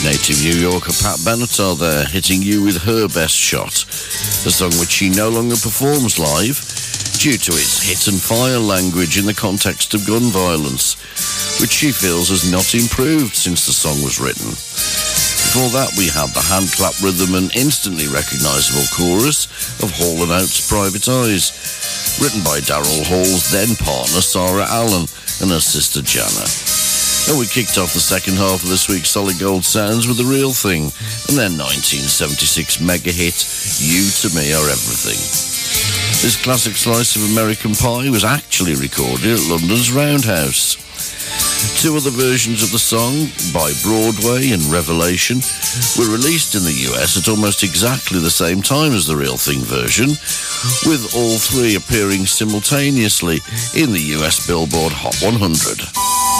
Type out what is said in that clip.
Native New Yorker Pat Benatar there, hitting you with Her Best Shot, a song which she no longer performs live due to its hit and fire language in the context of gun violence, which she feels has not improved since the song was written. Before that, we had the hand clap rhythm and instantly recognisable chorus of Hall & Oates' Private Eyes, written by Daryl Hall's then partner Sarah Allen and her sister Jana. And we kicked off the second half of this week's Solid Gold Sounds with The Real Thing and their 1976 mega hit, You to Me Are Everything. This classic slice of American Pie was actually recorded at London's Roundhouse. Two other versions of the song, by Broadway and Revelation, were released in the US at almost exactly the same time as the Real Thing version, with all three appearing simultaneously in the US Billboard Hot 100.